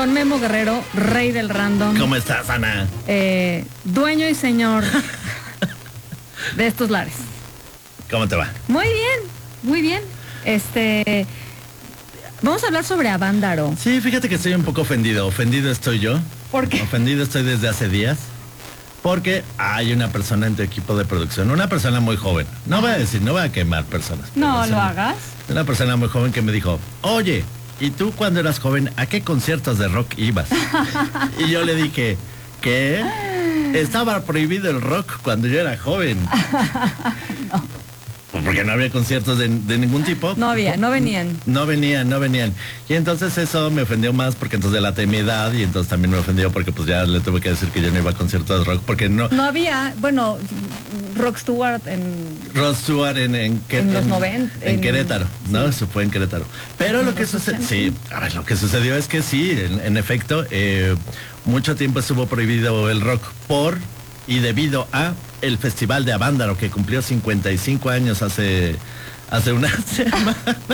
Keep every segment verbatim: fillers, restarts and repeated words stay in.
Don Memo Guerrero, rey del random. ¿Cómo estás, Ana? Eh, dueño y señor de estos lares. ¿Cómo te va? Muy bien, muy bien. Este, vamos a hablar sobre Avándaro. Sí, fíjate que estoy un poco ofendido. Ofendido estoy yo. ¿Por qué? Ofendido estoy desde hace días. Porque hay una persona en tu equipo de producción, una persona muy joven. No voy a decir, no voy a quemar personas. No lo hagas. Una persona muy joven que me dijo, oye, ¿y tú cuando eras joven a qué conciertos de rock ibas? Y yo le dije, ¿qué? Estaba prohibido el rock cuando yo era joven. No. Porque no había conciertos de, de ningún tipo. No había, no venían. No venían, no venían. Y entonces eso me ofendió más porque entonces delaté mi edad y entonces también me ofendió porque pues ya le tuve que decir que yo no iba a conciertos de rock porque no... No había, bueno, Rock Stewart en... Rod Stewart en, en, en los noventa. En, en en, Querétaro, ¿no? Sí. Eso fue en Querétaro. Pero lo que sucedió... Sí, a ver, lo que sucedió es que sí, en, en efecto, eh, mucho tiempo estuvo prohibido el rock por... y debido a el Festival de Avándaro, que cumplió cincuenta y cinco años hace, hace unas semanas.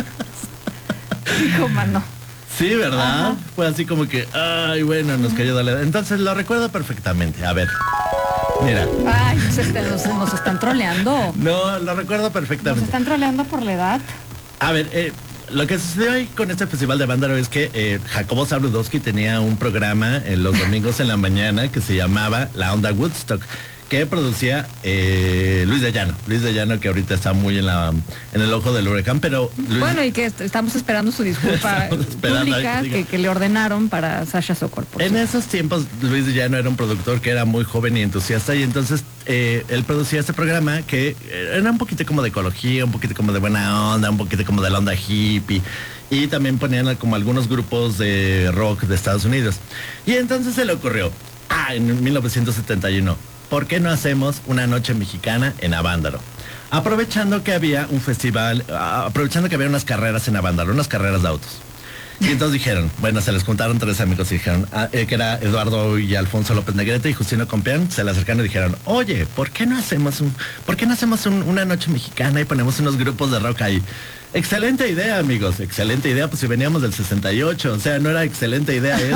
¿Cómo no? Sí, ¿verdad? Ajá. Fue así como que, ay, bueno, nos cayó de la... Entonces lo recuerdo perfectamente. A ver, mira. Ay, pues este, nos, nos están troleando. No, lo recuerdo Nos perfectamente. están troleando por la edad. A ver, eh, lo que sucedió ahí con este Festival de Avándaro es que eh, Jacobo Zabludowski tenía un programa en los domingos en la mañana que se llamaba La Onda Woodstock, que producía eh, Luis de Llano. Luis de Llano, que ahorita está muy en la en el ojo del huracán, pero... Luis... Bueno, y que est estamos esperando su disculpa esperando pública que, que, que le ordenaron para Sasha Sokol. En supuesto. Esos tiempos, Luis de Llano era un productor que era muy joven y entusiasta, y entonces eh, él producía este programa que era un poquito como de ecología, un poquito como de buena onda, un poquito como de la onda hippie, y también ponían como algunos grupos de rock de Estados Unidos. Y entonces se le ocurrió, ah, en mil novecientos setenta y uno, ¿por qué no hacemos una noche mexicana en Avándaro? Aprovechando que había un festival, aprovechando que había unas carreras en Avándaro, unas carreras de autos. Y entonces dijeron, bueno, se les juntaron tres amigos y dijeron, ah, eh, que era Eduardo y Alfonso López Negrete y Justino Compeán, se le acercaron y dijeron, oye, ¿por qué no hacemos un, por qué no hacemos un, una noche mexicana y ponemos unos grupos de rock ahí? Excelente idea, amigos, excelente idea, pues si veníamos del sesenta y ocho, o sea, no era excelente idea, es...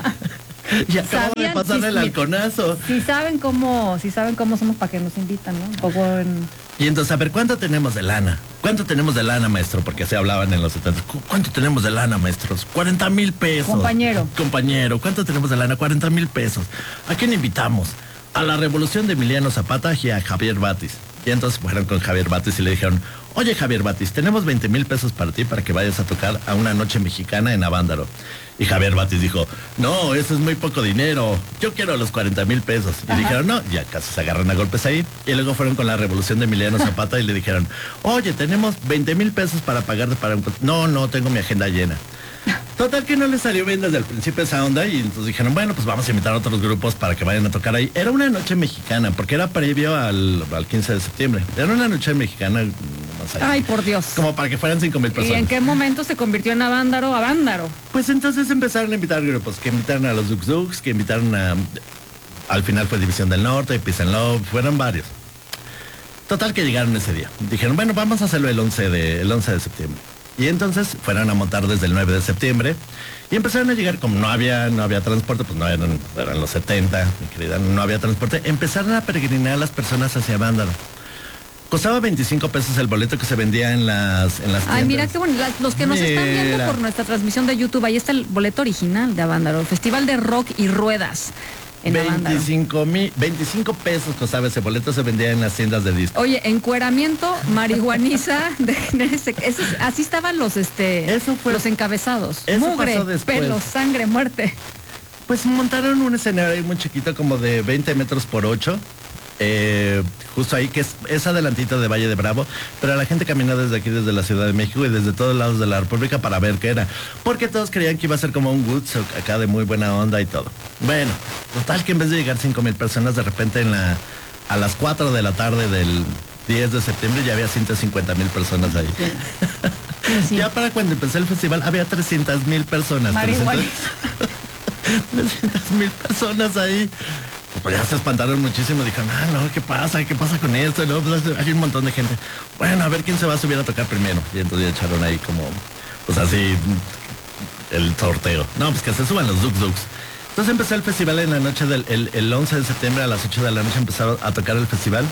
Y acabo de pasarle el halconazo. Si saben cómo, si saben cómo somos, para que nos invitan, ¿no? Un poco en... Y entonces, a ver, ¿cuánto tenemos de lana? ¿Cuánto tenemos de lana, maestro? Porque se hablaban en los setenta. ¿Cuánto tenemos de lana, maestros? cuarenta mil pesos. Compañero. Compañero, ¿cuánto tenemos de lana? cuarenta mil pesos. ¿A quién invitamos? A la revolución de Emiliano Zapata y a Javier Batis. Y entonces fueron con Javier Batis y le dijeron, oye, Javier Batis, tenemos veinte mil pesos para ti para que vayas a tocar a una noche mexicana en Avándaro. Y Javier Batis dijo, no, eso es muy poco dinero, yo quiero los cuarenta mil pesos. Y Ajá. dijeron, no, ya casi se agarran a golpes ahí. Y luego fueron con la revolución de Emiliano Zapata y le dijeron, oye, tenemos veinte mil pesos para pagarte para un... No, no, tengo mi agenda llena. Total que no les salió bien desde el principio esa onda y entonces dijeron, bueno, pues vamos a invitar a otros grupos para que vayan a tocar ahí. Era una noche mexicana, porque era previo al, al quince de septiembre. Era una noche mexicana, no sé. Ay, por Dios. Como para que fueran cinco mil personas. ¿Y en qué momento se convirtió en Avándaro, Avándaro? Pues entonces empezaron a invitar grupos, que invitaron a los Dux Dux, que invitaron a... Al final fue División del Norte, Peace and Love, fueron varios. Total que llegaron ese día. Dijeron, bueno, vamos a hacerlo el once de, el once de septiembre. Y entonces fueron a montar desde el nueve de septiembre y empezaron a llegar, como no había no había transporte, pues no eran, eran los setenta, mi querida, no había transporte, empezaron a peregrinar a las personas hacia Avándaro. Costaba veinticinco pesos el boleto que se vendía en las en las tiendas. Ay, mira qué bueno, las, los que nos mira. están viendo por nuestra transmisión de YouTube, ahí está el boleto original de Avándaro, Festival de Rock y Ruedas. veinticinco mil, veinticinco pesos costaba ese boleto, se vendía en las tiendas de discos. Oye, encueramiento, marihuaniza, de, ese, ese, así estaban los este eso fue, los encabezados. Eso Mugre, pasó pelos, sangre, muerte. Pues montaron un escenario ahí muy chiquito, como de veinte metros por ocho. Eh, justo ahí, que es, es adelantito de Valle de Bravo, pero la gente caminó desde aquí, desde la Ciudad de México y desde todos lados de la República para ver qué era, porque todos creían que iba a ser como un Woodstock acá de muy buena onda y todo. Bueno, total que en vez de llegar cinco mil personas, de repente en la a las cuatro de la tarde del diez de septiembre ya había ciento cincuenta mil personas ahí. Sí. Sí. Ya para cuando empezó el festival había trescientas mil personas. trescientas mil personas ahí. Pues ya se espantaron muchísimo, dijeron, ah, no, ¿qué pasa? ¿Qué pasa con esto? No, pues hay un montón de gente. Bueno, a ver quién se va a subir a tocar primero. Y entonces ya echaron ahí como, pues así, el sorteo. No, pues que se suban los Duk Duks. Entonces empezó el festival en la noche del el, el once de septiembre a las ocho de la noche empezaron a tocar el festival.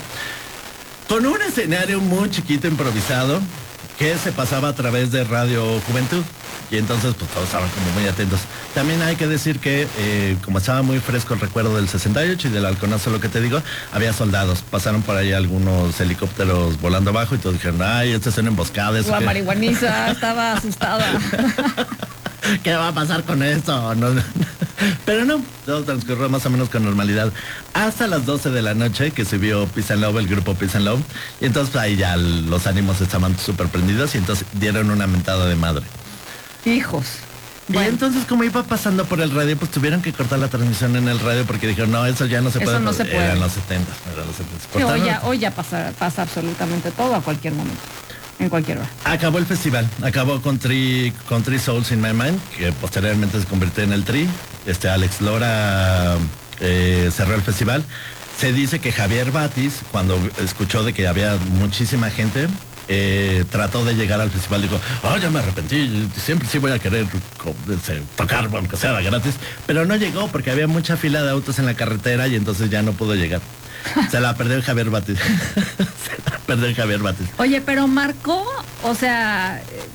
Con un escenario muy chiquito improvisado que se pasaba a través de Radio Juventud. Y entonces pues todos estaban como muy atentos. También hay que decir que eh, como estaba muy fresco el recuerdo del sesenta y ocho y del halconazo, lo que te digo, había soldados. Pasaron por ahí algunos helicópteros volando abajo y todos dijeron, ay, estas son emboscadas. La marihuaniza estaba asustada. ¿Qué va a pasar con esto? No, no. Pero no, todo transcurrió más o menos con normalidad. Hasta las doce de la noche que se vio Peace and Love, el grupo Peace and Love. Y entonces ahí ya los ánimos estaban súper prendidos y entonces dieron una mentada de madre. Hijos. Bueno. Y entonces como iba pasando por el radio, pues tuvieron que cortar la transmisión en el radio porque dijeron, no, eso ya no se eso puede. no se puede. Eran los setenta. Eran los setenta. Sí, hoy ya, hoy ya pasa, pasa absolutamente todo a cualquier momento. En cualquier hora. Acabó el festival, acabó con Three, con Three Souls in My Mind, que posteriormente se convirtió en el Tri. Este Alex Lora eh, cerró el festival. Se dice que Javier Batis, cuando escuchó de que había muchísima gente, eh, trató de llegar al festival, dijo, oh, ya me arrepentí, siempre sí voy a querer tocar, aunque sea gratis, pero no llegó porque había mucha fila de autos en la carretera y entonces ya no pudo llegar. Se la perdió el Javier Batis. Se la perdió el Javier Batis. Oye, pero marcó, o sea,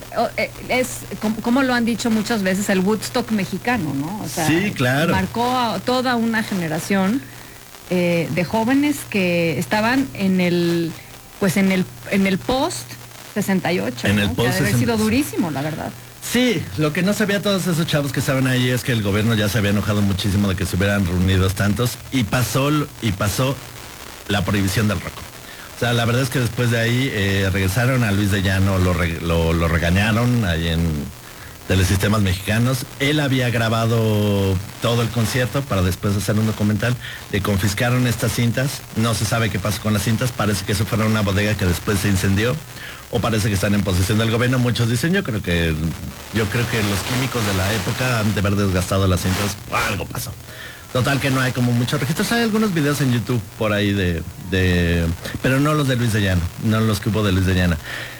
es como lo han dicho muchas veces, el Woodstock mexicano, ¿no? O sea, sí, claro. Marcó a toda una generación eh, de jóvenes que estaban en el, pues en el, en el post sesenta y ocho. En ¿no? el post que debe haber sido sesenta y ocho. durísimo, la verdad. Sí, lo que no sabía todos esos chavos que estaban ahí es que el gobierno ya se había enojado muchísimo de que se hubieran reunido tantos y pasó y pasó la prohibición del rock. O sea, la verdad es que después de ahí eh, regresaron a Luis de Llano, lo, re, lo, lo regañaron ahí en Telesistemas Mexicanos. Él había grabado todo el concierto para después hacer un documental. Le confiscaron estas cintas. No se sabe qué pasó con las cintas. Parece que eso fue una bodega que después se incendió. O parece que están en posesión del gobierno. Muchos dicen, yo creo que yo creo que los químicos de la época han de haber desgastado las cintas. Algo pasó. Total que no hay como muchos registros. Hay algunos videos en YouTube por ahí de, de... pero no los de Luis de Llano, no los que hubo de Luis de Llano.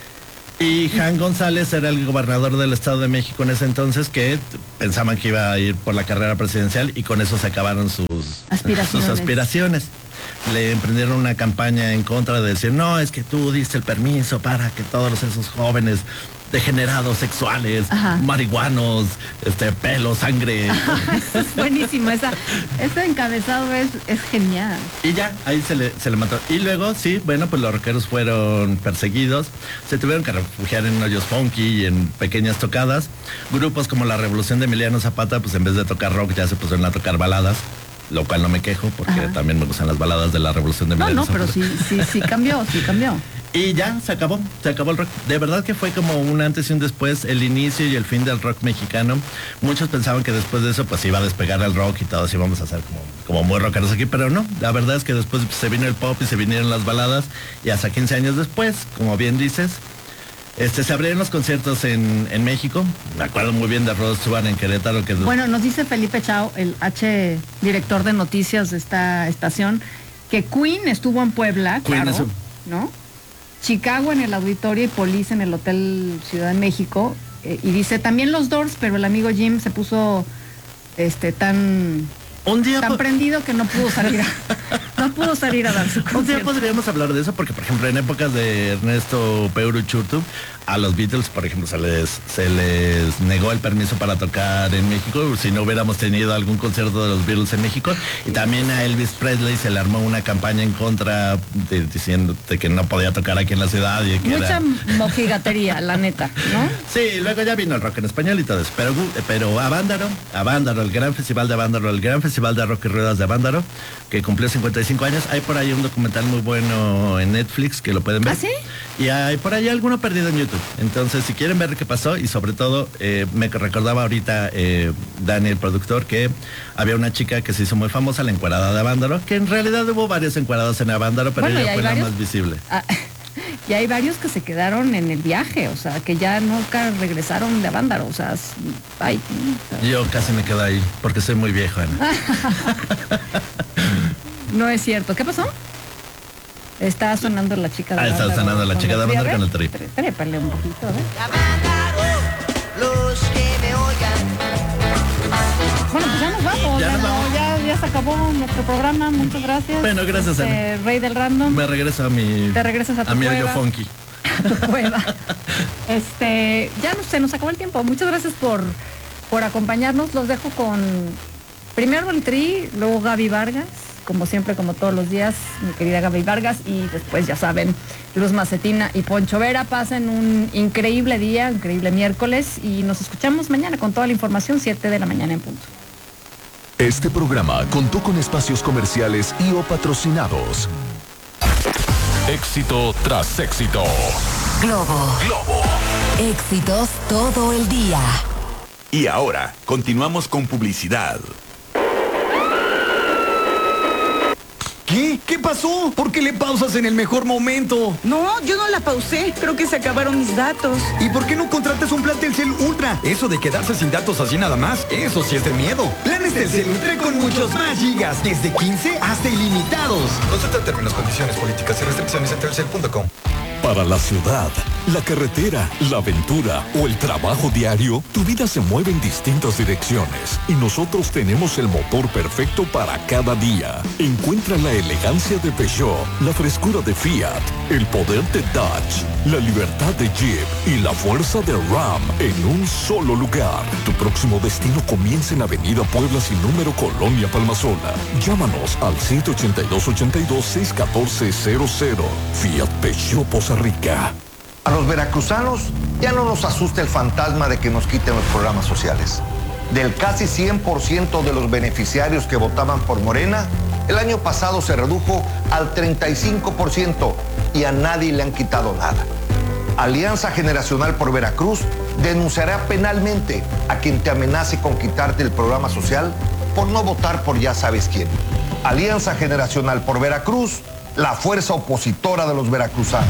Y Jan González era el gobernador del Estado de México en ese entonces, que pensaban que iba a ir por la carrera presidencial y con eso se acabaron sus aspiraciones. Sus aspiraciones. Le emprendieron una campaña en contra de decir, no, es que tú diste el permiso para que todos esos jóvenes degenerados sexuales, ajá, marihuanos, este, pelo, sangre. Eso es buenísimo, esa, ese encabezado es, es genial. Y ya, ahí se le, se le mató. Y luego, sí, bueno, pues los rockeros fueron perseguidos, se tuvieron que refugiar en hoyos funky y en pequeñas tocadas. Grupos como la Revolución de Emiliano Zapata, pues en vez de tocar rock ya se pusieron a tocar baladas, lo cual no me quejo, porque ajá, también me gustan las baladas de la Revolución de Emiliano Zapata. No, no, pero sí, sí, sí cambió, sí cambió. Y ya, se acabó, se acabó el rock. De verdad que fue como un antes y un después, el inicio y el fin del rock mexicano. Muchos pensaban que después de eso pues iba a despegar el rock y todos íbamos a ser como, como muy rockeros aquí, pero no. La verdad es que después se vino el pop y se vinieron las baladas y hasta quince años después, como bien dices, este se abrieron los conciertos en, en México. Me acuerdo muy bien de Rod Stewart en Querétaro. Que bueno, nos dice Felipe Chao, el H director de noticias de esta estación, que Queen estuvo en Puebla, Queen claro, es un... ¿no? Chicago en el Auditorio y Police en el Hotel Ciudad de México, eh, y dice también los Doors, pero el amigo Jim se puso este tan un día tan prendido que no pudo salir a, no pudo salir a dar su concierto. Un día podríamos hablar de eso porque, por ejemplo, en épocas de Ernesto Peuro Churtu, a los Beatles, por ejemplo, se les se les negó el permiso para tocar en México, si no hubiéramos tenido algún concierto de los Beatles en México. Y también a Elvis Presley se le armó una campaña en contra de, diciendo de que no podía tocar aquí en la ciudad. Y que mucha era... mojigatería, la neta, ¿no? Sí, luego ya vino el rock en español y todo eso. Pero, pero Avándaro, Avándaro, el gran festival de Avándaro, el gran festival de rock y ruedas de Avándaro, que cumplió cincuenta y cinco años. Hay por ahí un documental muy bueno en Netflix que lo pueden ver. ¿Ah, sí? Y hay por ahí alguno perdido en YouTube. Entonces, si quieren ver qué pasó, y sobre todo, eh, me recordaba ahorita eh, Dani, el productor, que había una chica que se hizo muy famosa, la encuerada de Avándaro, que en realidad hubo varios encuerados en Avándaro, pero bueno, ella fue varios... la más visible. Ah, y hay varios que se quedaron en el viaje, o sea, que ya nunca regresaron de Avándaro, o sea, ay, yo casi me quedo ahí, porque soy muy viejo, Ana. No es cierto. ¿Qué pasó? Está sonando la chica de Ah, está sonando la chica de Avándaro con el tri. Trépale un poquito, ¿eh? Avándaro, los que me oigan. ya se acabó nuestro programa. Muchas gracias. Bueno, gracias, este, Ana. Rey del Random. Me regreso a mi... Te regresas a tu a mi cueva. hoyo funky. A tu cueva. Este, ya no se nos acabó el tiempo. Muchas gracias por, por acompañarnos. Los dejo con primero el Tri, luego Gaby Vargas, como siempre, como todos los días, mi querida Gaby Vargas, y después, ya saben, Luz Macetina y Poncho Vera. Pasen un increíble día, increíble miércoles, y nos escuchamos mañana con toda la información, siete de la mañana en punto. Este programa contó con espacios comerciales y o patrocinados. Éxito tras éxito. Globo. Globo. Éxitos todo el día. Y ahora, continuamos con publicidad. ¿Qué? ¿Qué pasó? ¿Por qué le pausas en el mejor momento? No, yo no la pausé. Creo que se acabaron mis datos. ¿Y por qué no contratas un plan Telcel Ultra? Eso de quedarse sin datos así nada más, eso sí es de miedo. Planes Telcel Ultra con muchos más gigas, desde quince hasta ilimitados. Consulta términos, condiciones, políticas y restricciones en telcel punto com. Para la ciudad, la carretera, la aventura o el trabajo diario, tu vida se mueve en distintas direcciones y nosotros tenemos el motor perfecto para cada día. Encuentra la elegancia de Peugeot, la frescura de Fiat, el poder de Dodge, la libertad de Jeep y la fuerza de Ram en un solo lugar. Tu próximo destino comienza en Avenida Puebla sin número, Colonia Palmasola. Llámanos al siete ocho dos, ocho dos, seis uno cuatro cero cero. Fiat Peugeot Poza Rica. A los veracruzanos ya no nos asusta el fantasma de que nos quiten los programas sociales. Del casi cien por ciento de los beneficiarios que votaban por Morena, el año pasado se redujo al treinta y cinco por ciento y a nadie le han quitado nada. Alianza Generacional por Veracruz denunciará penalmente a quien te amenace con quitarte el programa social por no votar por ya sabes quién. Alianza Generacional por Veracruz, la fuerza opositora de los veracruzanos.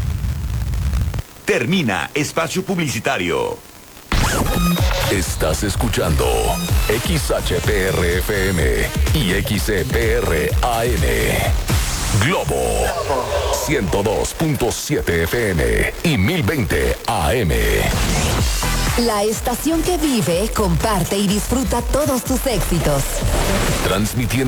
Termina espacio publicitario. Estás escuchando X H P R F M y X E P R A N. Globo ciento dos punto siete F M y mil veinte A M. La estación que vive, comparte y disfruta todos tus éxitos. Transmitiendo